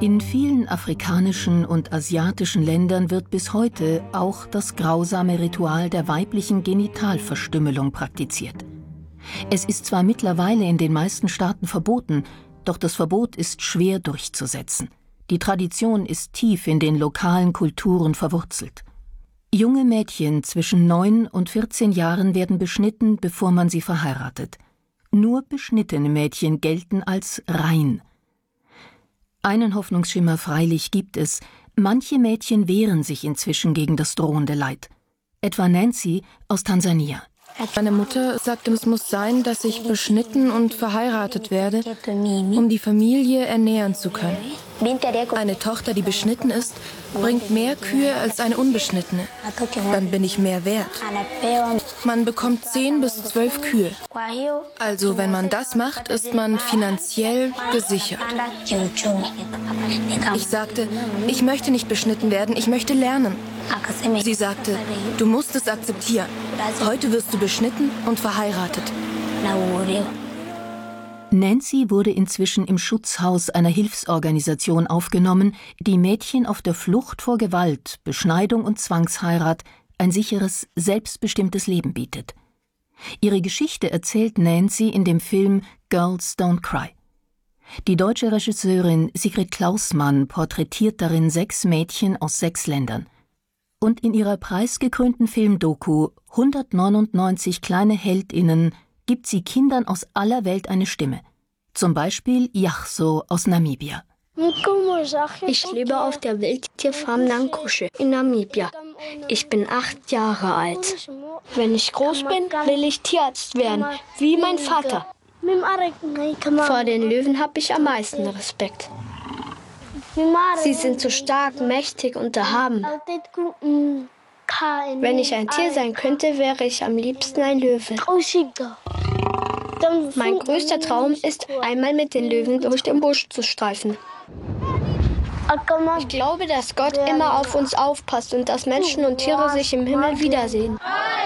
In vielen afrikanischen und asiatischen Ländern wird bis heute auch das grausame Ritual der weiblichen Genitalverstümmelung praktiziert. Es ist zwar mittlerweile in den meisten Staaten verboten, doch das Verbot ist schwer durchzusetzen. Die Tradition ist tief in den lokalen Kulturen verwurzelt. Junge Mädchen zwischen 9 und 14 Jahren werden beschnitten, bevor man sie verheiratet. Nur beschnittene Mädchen gelten als rein. Einen Hoffnungsschimmer freilich gibt es. Manche Mädchen wehren sich inzwischen gegen das drohende Leid. Etwa Nancy aus Tansania. Meine Mutter sagte, es muss sein, dass ich beschnitten und verheiratet werde, um die Familie ernähren zu können. Eine Tochter, die beschnitten ist, bringt mehr Kühe als eine unbeschnittene. Dann bin ich mehr wert. Man bekommt 10 bis 12 Kühe. Also wenn man das macht, ist man finanziell gesichert. Ich sagte, ich möchte nicht beschnitten werden, ich möchte lernen. Sie sagte, du musst es akzeptieren. Heute wirst du beschnitten und verheiratet. Nancy wurde inzwischen im Schutzhaus einer Hilfsorganisation aufgenommen, die Mädchen auf der Flucht vor Gewalt, Beschneidung und Zwangsheirat ein sicheres, selbstbestimmtes Leben bietet. Ihre Geschichte erzählt Nancy in dem Film Girls Don't Cry. Die deutsche Regisseurin Sigrid Klausmann porträtiert darin 6 Mädchen aus 6 Ländern. Und in ihrer preisgekrönten Filmdoku 199 kleine HeldInnen gibt sie Kindern aus aller Welt eine Stimme. Zum Beispiel Yachso aus Namibia. Ich lebe auf der Wildtierfarm Nankushe in Namibia. Ich bin 8 Jahre alt. Wenn ich groß bin, will ich Tierarzt werden, wie mein Vater. Vor den Löwen habe ich am meisten Respekt. Sie sind so stark, mächtig und erhaben. Wenn ich ein Tier sein könnte, wäre ich am liebsten ein Löwe. Mein größter Traum ist, einmal mit den Löwen durch den Busch zu streifen. Ich glaube, dass Gott immer auf uns aufpasst und dass Menschen und Tiere sich im Himmel wiedersehen.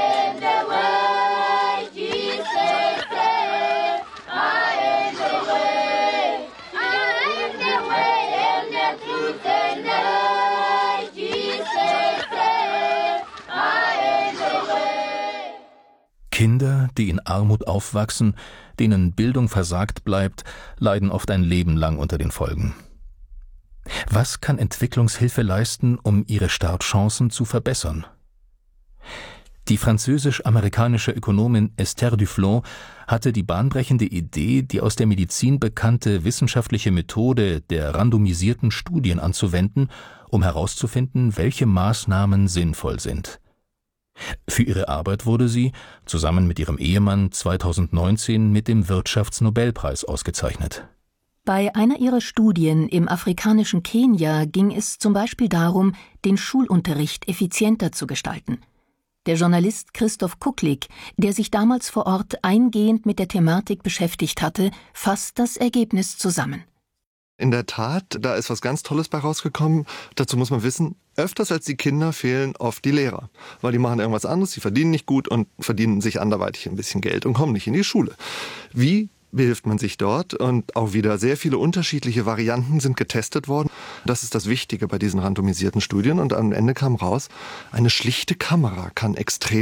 Kinder, die in Armut aufwachsen, denen Bildung versagt bleibt, leiden oft ein Leben lang unter den Folgen. Was kann Entwicklungshilfe leisten, um ihre Startchancen zu verbessern? Die französisch-amerikanische Ökonomin Esther Duflo hatte die bahnbrechende Idee, die aus der Medizin bekannte wissenschaftliche Methode der randomisierten Studien anzuwenden, um herauszufinden, welche Maßnahmen sinnvoll sind. Für ihre Arbeit wurde sie, zusammen mit ihrem Ehemann, 2019 mit dem Wirtschaftsnobelpreis ausgezeichnet. Bei einer ihrer Studien im afrikanischen Kenia ging es zum Beispiel darum, den Schulunterricht effizienter zu gestalten. Der Journalist Christoph Kucklig, der sich damals vor Ort eingehend mit der Thematik beschäftigt hatte, fasst das Ergebnis zusammen. In der Tat, da ist was ganz Tolles bei rausgekommen. Dazu muss man wissen, öfters als die Kinder fehlen oft die Lehrer. Weil die machen irgendwas anderes, die verdienen nicht gut und verdienen sich anderweitig ein bisschen Geld und kommen nicht in die Schule. Wie behilft man sich dort? Und auch wieder sehr viele unterschiedliche Varianten sind getestet worden. Das ist das Wichtige bei diesen randomisierten Studien. Und am Ende kam raus, eine schlichte Kamera kann extrem